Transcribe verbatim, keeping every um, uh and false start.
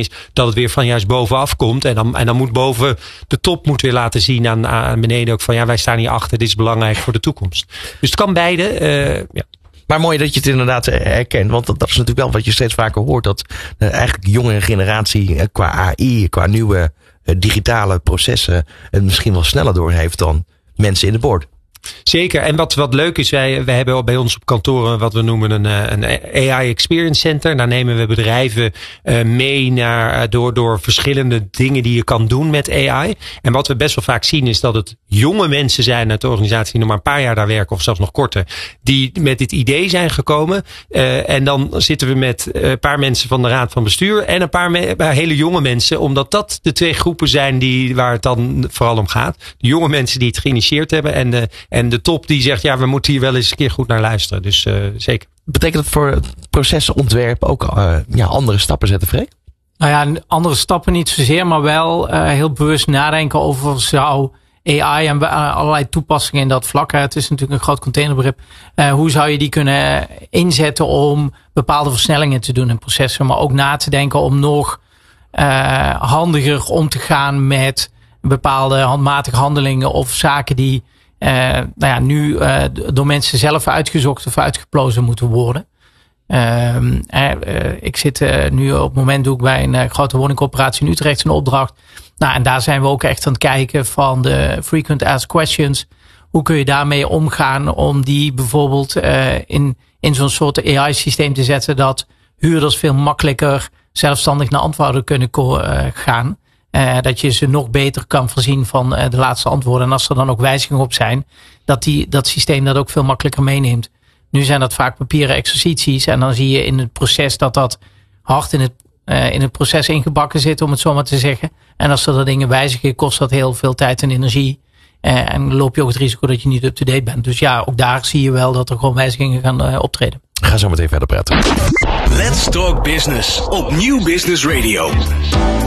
is, dat het weer van juist bovenaf komt. En dan, en dan moet boven de top moet weer laten zien aan, aan beneden ook van ja, wij staan hier achter, dit is belangrijk voor de toekomst. Dus het kan beide. Uh, ja. Maar mooi dat je het inderdaad herkent. Want dat, dat is natuurlijk wel wat je steeds vaker hoort. Dat uh, eigenlijk jongere generatie uh, qua A I, qua nieuwe uh, digitale processen het misschien wel sneller doorheeft dan mensen in de board. Zeker. En wat, wat leuk is, wij, wij hebben bij ons op kantoor wat we noemen een, een A I Experience Center. Daar nemen we bedrijven uh, mee naar, door, door verschillende dingen die je kan doen met A I. En wat we best wel vaak zien is dat het jonge mensen zijn uit de organisatie die nog maar een paar jaar daar werken of zelfs nog korter. Die met dit idee zijn gekomen. Uh, en dan zitten we met een paar mensen van de raad van bestuur en een paar, me, paar hele jonge mensen. Omdat dat de twee groepen zijn die, waar het dan vooral om gaat. De jonge mensen die het geïnitieerd hebben en de En de top die zegt, ja, we moeten hier wel eens een keer goed naar luisteren. Dus uh, zeker. Betekent dat voor het procesontwerp ook uh, ja, andere stappen zetten, Freek? Nou ja, andere stappen niet zozeer, maar wel uh, heel bewust nadenken over zou A I en uh, allerlei toepassingen in dat vlak. Het is natuurlijk een groot containerbegrip. Uh, hoe zou je die kunnen inzetten om bepaalde versnellingen te doen in processen, maar ook na te denken om nog uh, handiger om te gaan met bepaalde handmatige handelingen of zaken die Uh, nou ja, nu uh, door mensen zelf uitgezocht of uitgeplozen moeten worden. Uh, uh, ik zit uh, nu op het moment doe ik bij een uh, grote woningcorporatie in Utrecht een opdracht. Nou, en daar zijn we ook echt aan het kijken van de frequent asked questions. Hoe kun je daarmee omgaan om die bijvoorbeeld uh, in, in zo'n soort A I-systeem te zetten dat huurders veel makkelijker zelfstandig naar antwoorden kunnen uh, gaan. Uh, dat je ze nog beter kan voorzien van uh, de laatste antwoorden. En als er dan ook wijzigingen op zijn, dat die, dat systeem dat ook veel makkelijker meeneemt. Nu zijn dat vaak papieren exercities. En dan zie je in het proces dat dat hard in het, uh, in het proces ingebakken zit, om het zo maar te zeggen. En als er dan dingen wijzigen, kost dat heel veel tijd en energie. Uh, en loop je ook het risico dat je niet up-to-date bent. Dus ja, ook daar zie je wel dat er gewoon wijzigingen gaan uh, optreden. Ga zo meteen verder praten. Let's Talk Business op Nieuw Business Radio.